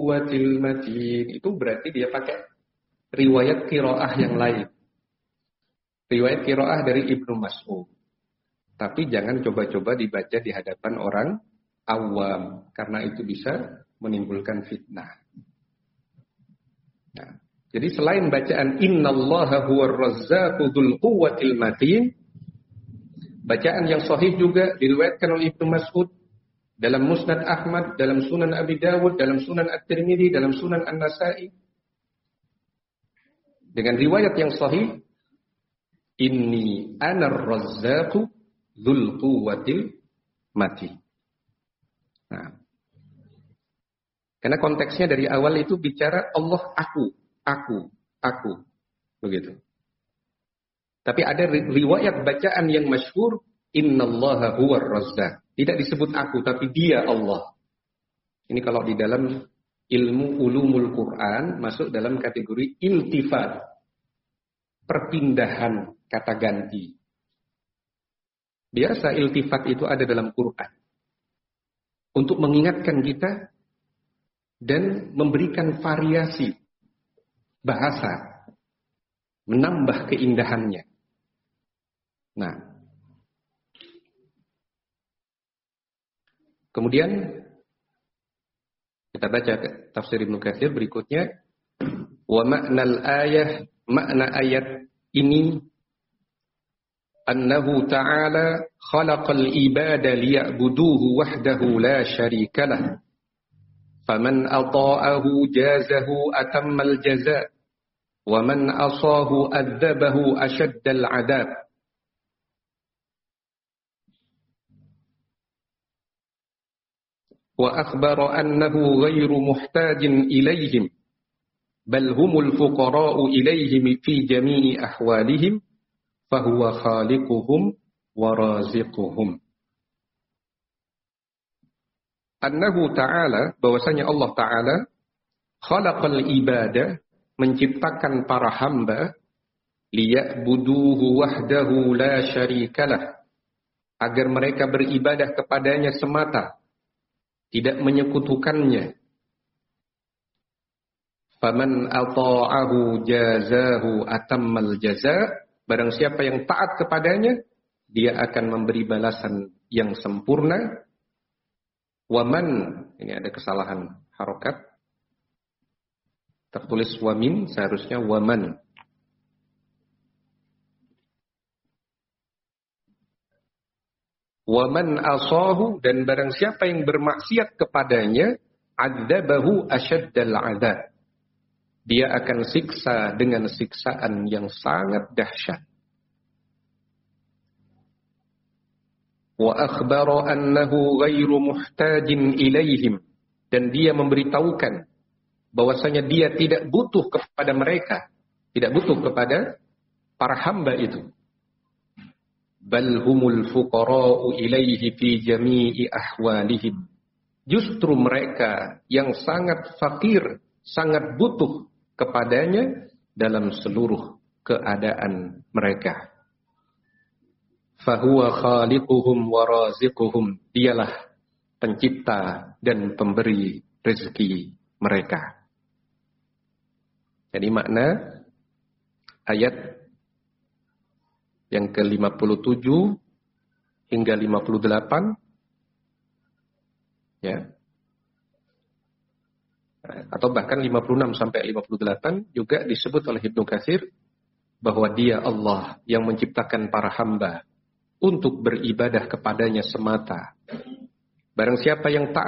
quwwatil matin. Itu berarti dia pakai riwayat qiraah yang lain. Riwayat qiraah dari Ibnu Mas'ud. Tapi jangan coba-coba dibaca di hadapan orang awam, karena itu bisa menimbulkan fitnah. Nah, jadi selain bacaan innallaha huwar razzaqu dzul quwwatil matin, bacaan yang sahih juga diriwayatkan oleh Ibnu Mas'ud dalam Musnad Ahmad, dalam Sunan Abi Dawud, dalam Sunan At-Tirmidzi, dalam Sunan An-Nasa'i. Dengan riwayat yang sahih, inni anar razzaqu dzul quwwatil matin. Nah, karena konteksnya dari awal itu bicara Allah aku, begitu. Tapi ada riwayat bacaan yang masyhur, innallaha huwar razzaq. Tidak disebut aku, tapi dia Allah. Ini kalau di dalam ilmu ulumul Quran masuk dalam kategori iltifat, perpindahan kata ganti. Biasa iltifat itu ada dalam Quran untuk mengingatkan kita dan memberikan variasi bahasa, menambah keindahannya. Nah, kemudian kita baca tafsir Ibnu Katsir berikutnya, wa ma'nal ayah, makna ayat ini annahu ta'ala khalaqal ibada liya'buduhu wahdahu la syarika lah. Faman ata'ahu jazahu atammal jaza' wa man asahu adzabahu ashaddal 'adzab. Wa akhbara annahu ghairu muhtajin ilaihim bal humul fuqara'u ilaihim fi jami'i ahwalihim fahuwa khaliquhum wa raziquhum. Annahu ta'ala, bahwasanya Allah Ta'ala khalaqal ibadah, menciptakan para hamba, liya'buduhu wahdahu la syarikalah, agar mereka beribadah kepadanya semata, tidak menyekutukannya. Faman ata'ahu jazahu atammal jaza', barang siapa yang taat kepadanya, dia akan memberi balasan yang sempurna. Waman, ini ada kesalahan harokat, tertulis wamin, seharusnya waman. Waman asahu, dan barang siapa yang bermaksiat kepadanya, adzabahu asyaddal 'adzab, dia akan siksa dengan siksaan yang sangat dahsyat. Wa akhbara annahu ghairu muhtajin ilaihim, dan dia memberitahukan bahwasanya dia tidak butuh kepada mereka, tidak butuh kepada para hamba itu. Bal humul fuqara'u ilaihi fi jami'i ahwalihim, justru mereka yang sangat fakir, sangat butuh kepadanya dalam seluruh keadaan mereka. Fahuwa khaliquhum wa raziquhum, dialah pencipta dan pemberi rezeki mereka. Jadi makna ayat yang ke-57 hingga 58 ya, atau bahkan 56 sampai 58 juga disebut oleh Ibnu Katsir bahwa dia Allah yang menciptakan para hamba untuk beribadah kepadanya semata. Barang siapa yang taat